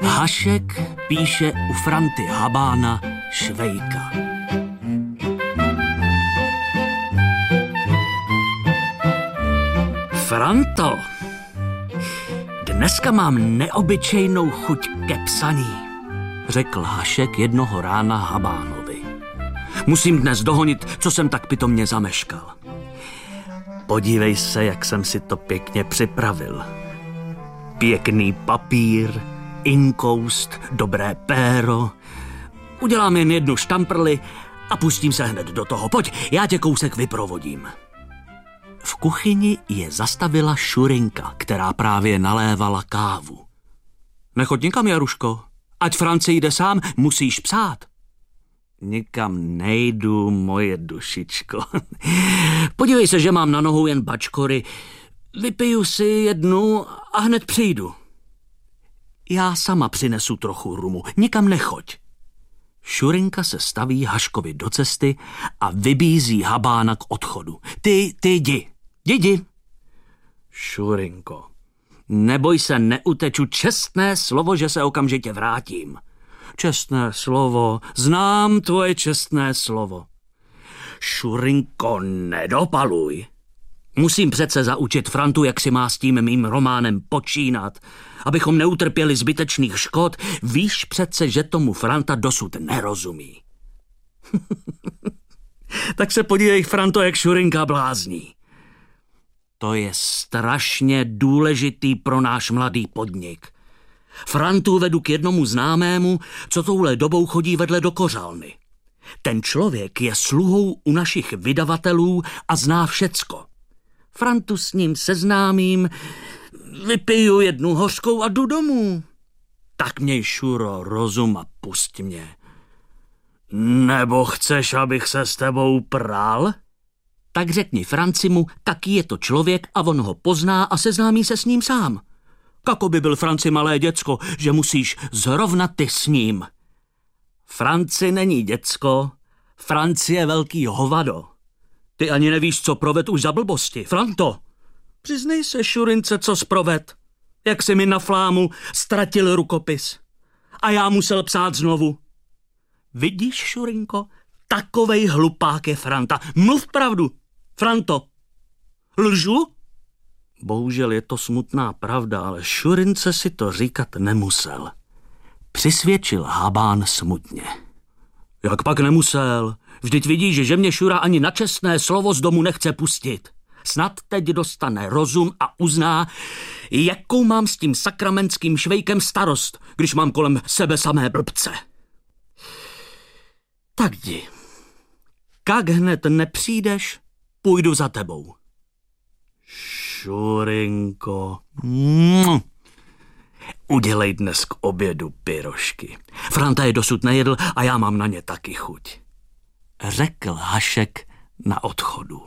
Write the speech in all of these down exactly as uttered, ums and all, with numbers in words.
Hašek píše u Franty Habána Švejka. Franto, dneska mám neobyčejnou chuť ke psaní, řekl Hašek jednoho rána Habánovi. Musím dnes dohonit, co jsem tak pitomně zameškal. Podívej se, jak jsem si to pěkně připravil. Pěkný papír, inkoust, dobré péro. Udělám jen jednu štamprli a pustím se hned do toho. Pojď, já tě kousek vyprovodím. V kuchyni je zastavila Šurinka, která právě nalévala kávu. Nechoď nikam, Jaruško. Ať Franci jde sám, musíš psát. Nikam nejdu, moje dušičko. Podívej se, že mám na nohou jen bačkory. Vypiju si jednu a hned přijdu. Já sama přinesu trochu rumu, nikam nechoď. Šurinka se staví Haškovi do cesty a vybízí Habána k odchodu. Ty, ty jdi, jdi. Šurinko, neboj se, neuteču, čestné slovo, že se okamžitě vrátím. Čestné slovo, znám tvoje čestné slovo. Šurinko, nedopaluj. Musím přece zaučit Frantu, jak si má s tím mým románem počínat, abychom neutrpěli zbytečných škod. Víš přece, že tomu Franta dosud nerozumí. Tak se podívej, Franto, jak Šurinka blázní. To je strašně důležitý pro náš mladý podnik. Frantu vedu k jednomu známému, co touhle dobou chodí vedle do kořalny. Ten člověk je sluhou u našich vydavatelů a zná všecko. Frantu s ním seznámím, vypiju jednu hořkou a jdu domů. Tak měj, Šuro, rozum a pusť mě. Nebo chceš, abych se s tebou pral? Tak řekni Francimu, kaký je to člověk a on ho pozná a seznámí se s ním sám. Kako by byl Franci malé děcko, že musíš zrovna ty s ním. Franci není děcko, Franci je velký hovado. Ty ani nevíš, co proved už za blbosti. Franto, přiznej se, Šurince, co sproved. Jak si mi na flámu ztratil rukopis. A já musel psát znovu. Vidíš, Šurinko, takovej hlupák je Franta. Mluv pravdu, Franto. Lžu? Bohužel je to smutná pravda, ale Šurince si to říkat nemusel. Přisvědčil Habán smutně. Jak pak nemusel? Vždyť vidíš, že mě Šura ani na čestné slovo z domu nechce pustit. Snad teď dostane rozum a uzná, jakou mám s tím sakramentským Švejkem starost, když mám kolem sebe samé blbce. Tak jdi. Kak hned nepřijdeš, půjdu za tebou. Šurinko, mm. Udělej dnes k obědu pyrošky. Franta je dosud nejedl a já mám na ně taky chuť. Řekl Hašek na odchodu.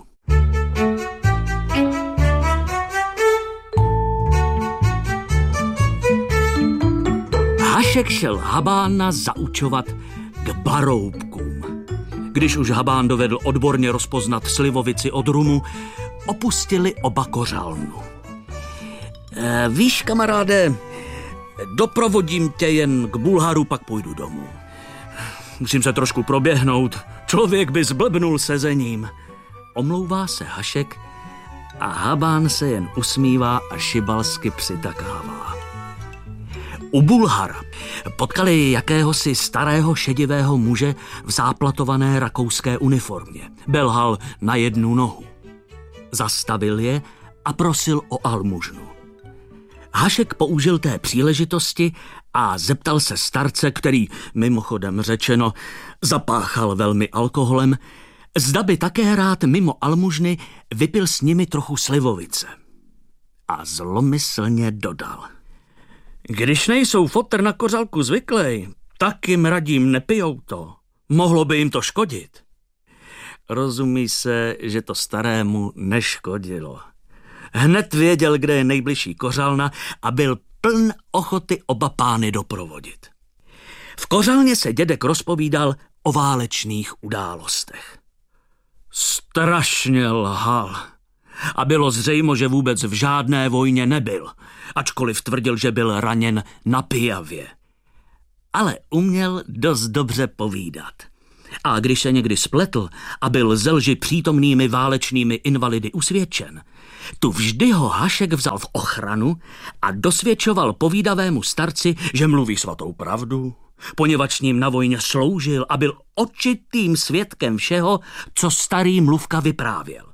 Hašek šel Habána zaučovat k baroubkům. Když už Habán dovedl odborně rozpoznat slivovici od rumu, opustili oba kořalnu. E, víš, kamaráde, doprovodím tě jen k Bulharu, pak půjdu domů. Musím se trošku proběhnout, člověk by zblbnul sezením. Omlouvá se Hašek a Habán se jen usmívá a šibalsky přitakává. U Bulhara potkali jakéhosi starého šedivého muže v záplatované rakouské uniformě. Belhal na jednu nohu. Zastavil je a prosil o almužnu. Hašek použil té příležitosti a zeptal se starce, který, mimochodem řečeno, zapáchal velmi alkoholem, zda by také rád mimo almužny vypil s nimi trochu slivovice. A zlomyslně dodal. Když nejsou fotr na kořalku zvyklej, tak jim radím, nepijou to. Mohlo by jim to škodit. Rozumí se, že to starému neškodilo. Hned věděl, kde je nejbližší kořalna a byl pln ochoty oba pány doprovodit. V kořalně se dědek rozpovídal o válečných událostech. Strašně lhal. A bylo zřejmo, že vůbec v žádné vojně nebyl, ačkoliv tvrdil, že byl raněn na Pijavě. ale uměl dost dobře povídat. A když se někdy spletl a byl ze lži přítomnými válečnými invalidy usvědčen, tu vždy ho Hašek vzal v ochranu a dosvědčoval povídavému starci, že mluví svatou pravdu, poněvadž ním na vojně sloužil a byl očitým svědkem všeho, co starý mluvka vyprávěl.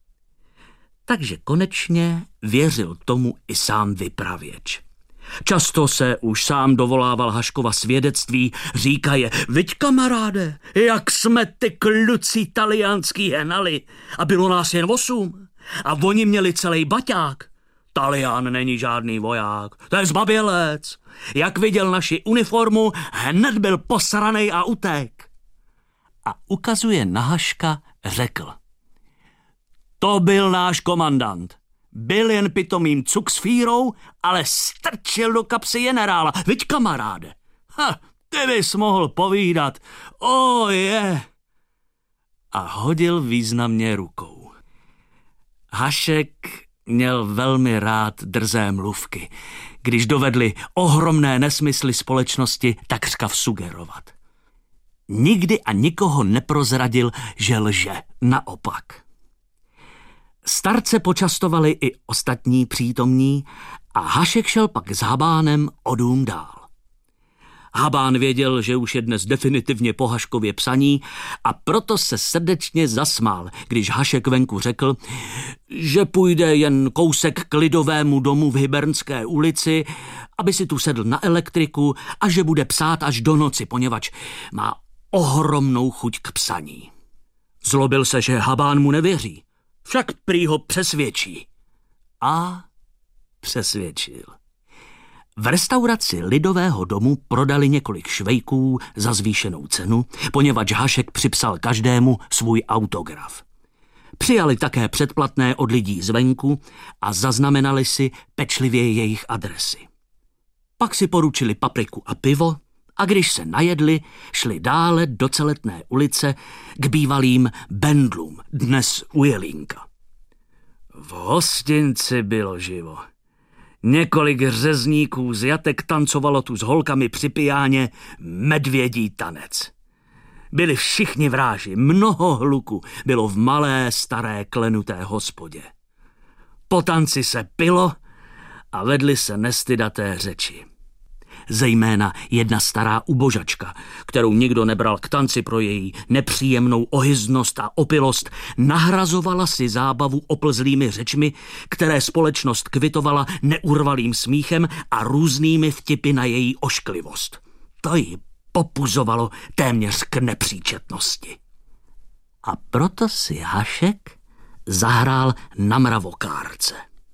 Takže konečně věřil tomu i sám vypravěč. Často se už sám dovolával Haškova svědectví, říkaje, viď kamaráde, jak jsme ty kluci taliánský hnali a bylo nás jen osm a oni měli celý baťák. Talián není žádný voják, to je zbabělec. Jak viděl naši uniformu, hned byl posranej a utek. A ukazuje na Haška, řekl. To byl náš komandant. Byl jen pitomým cuksfírou, ale strčil do kapsy generála. Viď kamaráde, ha, ty bys mohl povídat. O je. A hodil významně rukou. Hašek měl velmi rád drzé mluvky, když dovedli ohromné nesmysly společnosti takřka vsugerovat. Nikdy a nikoho neprozradil, že lže, naopak. Starce počastovali i ostatní přítomní a Hašek šel pak s Habánem o dům dál. Habán věděl, že už je dnes definitivně po Haškově psaní a proto se srdečně zasmál, když Hašek venku řekl, že půjde jen kousek k lidovému domu v Hybernské ulici, aby si tu sedl na elektriku a že bude psát až do noci, poněvadž má ohromnou chuť k psaní. Zlobil se, že Habán mu nevěří, však prý ho přesvědčí. A přesvědčil. V restauraci lidového domu prodali několik švejků za zvýšenou cenu, poněvadž Hašek připsal každému svůj autograf. Přijali také předplatné od lidí zvenku a zaznamenali si pečlivě jejich adresy. Pak si poručili papriku a pivo a když se najedli, šli dále do Celetné ulice k bývalým Bendlům, dnes u Jelínka. V hostinci bylo živo. Několik řezníků z jatek tancovalo tu s holkami při pijáně medvědí tanec. Byli všichni vráži, mnoho hluku bylo v malé staré klenuté hospodě. Po tanci se pilo a vedly se nestydaté řeči. Zejména jedna stará ubožačka, kterou nikdo nebral k tanci pro její nepříjemnou ohyznost a opilost, nahrazovala si zábavu oplzlými řečmi, které společnost kvitovala neurvalým smíchem a různými vtipy na její ošklivost. To ji popuzovalo téměř k nepříčetnosti. A proto si Hašek zahrál na mravokárce.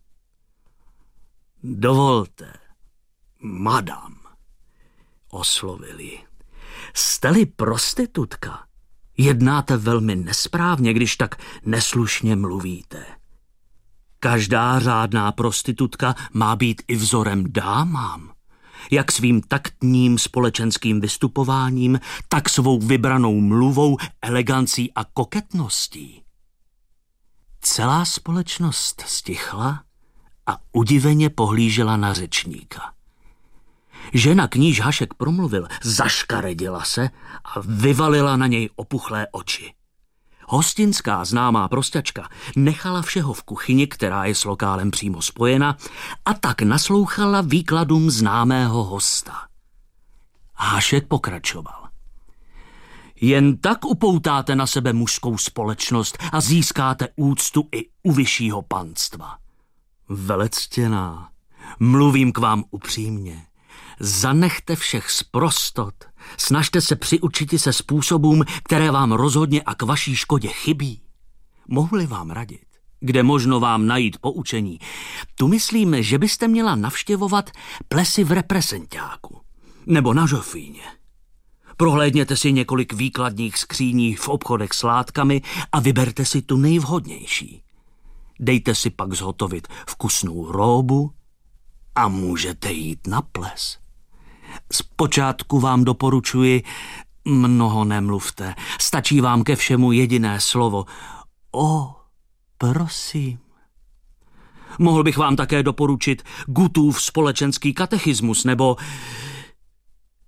Dovolte, madam, oslovili. Jste-li prostitutka, jednáte velmi nesprávně, když tak neslušně mluvíte. Každá řádná prostitutka má být i vzorem dámám, jak svým taktním společenským vystupováním, tak svou vybranou mluvou, elegancí a koketností. Celá společnost stichla a udiveně pohlížela na řečníka. Žena, k níž Hašek promluvil, zaškaredila se a vyvalila na něj opuchlé oči. Hostinská známá prosťačka nechala všeho v kuchyni, která je s lokálem přímo spojena, a tak naslouchala výkladům známého hosta. Hašek pokračoval. Jen tak upoutáte na sebe mužskou společnost a získáte úctu i u vyššího panstva. Velectěná, mluvím k vám upřímně. Zanechte všech sprostot, snažte se přiučiti se způsobům, které vám rozhodně a k vaší škodě chybí. Mohli vám radit, kde možno vám najít poučení. Tu myslím, že byste měla navštěvovat plesy v reprezentáku nebo na Žofíně. Prohlédněte si několik výkladních skříní v obchodech s látkami a vyberte si tu nejvhodnější. Dejte si pak zhotovit vkusnou róbu a můžete jít na ples. Zpočátku vám doporučuji, mnoho nemluvte, stačí vám ke všemu jediné slovo. O, prosím. Mohl bych vám také doporučit Gutův společenský katechismus, nebo...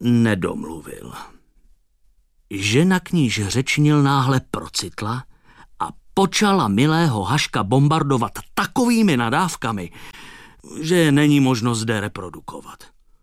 nedomluvil. Žena kníž řečnil náhle procitla a počala milého Haška bombardovat takovými nadávkami, že je není možno zde reprodukovat.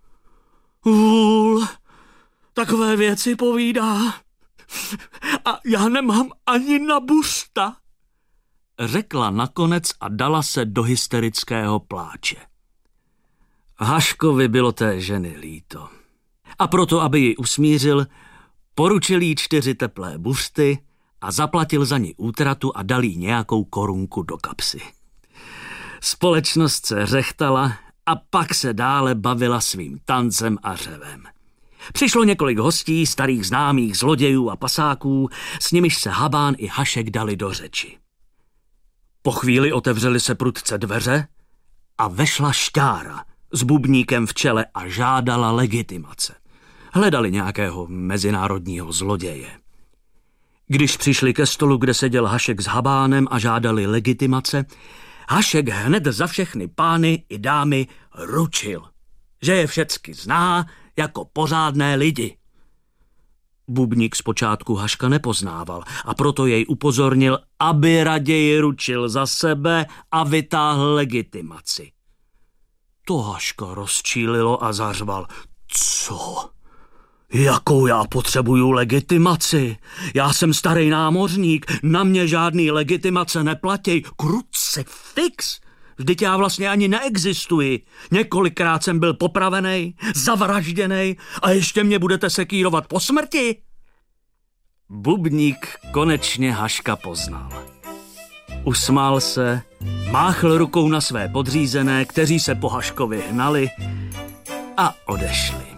Vůl, takové věci povídá a já nemám ani na buřta, řekla nakonec a dala se do hysterického pláče. Haškovi bylo té ženy líto. A proto, aby ji usmířil, poručil jí čtyři teplé buřty a zaplatil za ní útratu a dal jí nějakou korunku do kapsy. Společnost se řechtala a pak se dále bavila svým tancem a řevem. Přišlo několik hostí, starých známých, zlodějů a pasáků, s nimiž se Habán i Hašek dali do řeči. Po chvíli otevřely se prudce dveře a vešla Šťára s bubníkem v čele a žádala legitimace. Hledali nějakého mezinárodního zloděje. Když přišli ke stolu, kde seděl Hašek s Habánem a žádali legitimace, Hašek hned za všechny pány i dámy ručil, že je všecky zná jako pořádné lidi. Bubník zpočátku Haška nepoznával a proto jej upozornil, aby raději ručil za sebe a vytáhl legitimaci. To Haška rozčílilo a zařval. Co? Jakou já potřebuju legitimaci? Já jsem starý námořník, na mě žádný legitimace neplatí. Krucifix! Vždyť já vlastně ani neexistuji. Několikrát jsem byl popravený, zavražděný a ještě mě budete sekírovat po smrti? Bubník konečně Haška poznal. Usmál se, máchl rukou na své podřízené, kteří se po Haškovi hnali a odešli.